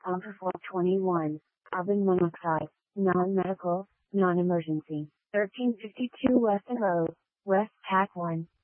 Counter 421. Carbon monoxide. Non-medical, non-emergency. 1352 Weston Road, West Tack 1.